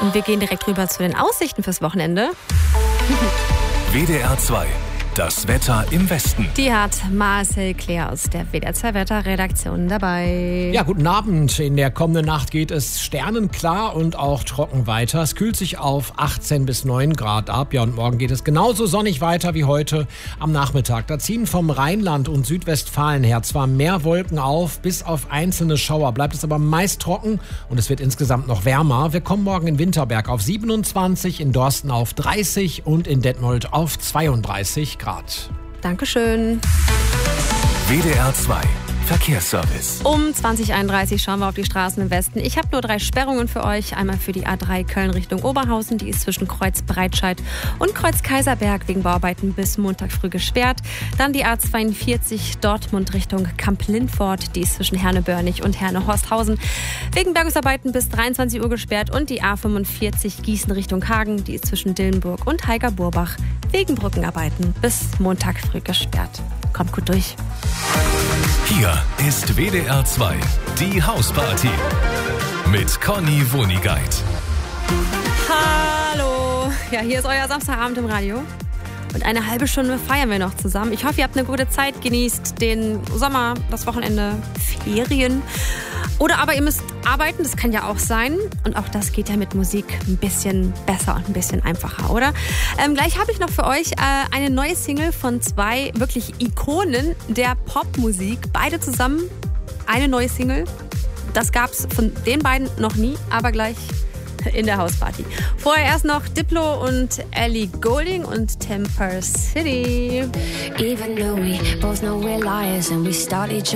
Und wir gehen direkt rüber zu den Aussichten fürs Wochenende. WDR 2. Das Wetter im Westen. Die hat Marcel Claire aus der WDR 2 Wetterredaktion dabei. Ja, guten Abend. In der kommenden Nacht geht es sternenklar und auch trocken weiter. Es kühlt sich auf 18 bis 9 Grad ab. Ja, und morgen geht es genauso sonnig weiter wie heute am Nachmittag. Da ziehen vom Rheinland und Südwestfalen her zwar mehr Wolken auf, bis auf einzelne Schauer bleibt es aber meist trocken und es wird insgesamt noch wärmer. Wir kommen morgen in Winterberg auf 27, in Dorsten auf 30 und in Detmold auf 32 Grad. Dankeschön. WDR 2. Verkehrsservice. Um 20:31 schauen wir auf die Straßen im Westen. Ich habe nur 3 Sperrungen für euch. Einmal für die A3 Köln Richtung Oberhausen. Die ist zwischen Kreuz Breitscheid und Kreuz Kaiserberg wegen Bauarbeiten bis Montag früh gesperrt. Dann die A42 Dortmund Richtung Kamp-Lindfort. Die ist zwischen Herne-Börnig und Herne-Horsthausen wegen Bergungsarbeiten bis 23 Uhr gesperrt. Und die A45 Gießen Richtung Hagen. Die ist zwischen Dillenburg und Heiger-Burbach wegen Brückenarbeiten bis Montag früh gesperrt. Kommt gut durch. Hier ist WDR 2, die Hausparty mit Conny Wonigkeit. Hallo, ja, hier ist euer Samstagabend im Radio. Und eine halbe Stunde feiern wir noch zusammen. Ich hoffe, ihr habt eine gute Zeit, genießt den Sommer, das Wochenende, Ferien. Oder aber ihr müsst arbeiten, das kann ja auch sein. Und auch das geht ja mit Musik ein bisschen besser und ein bisschen einfacher, oder? Gleich habe ich noch für euch eine neue Single von 2 wirklich Ikonen der Popmusik. Beide zusammen, eine neue Single. Das gab es von den beiden noch nie, aber gleich in der Hausparty. Vorher erst noch Diplo und Ellie Goulding und Temper City. Even though we both know we're liars and we start each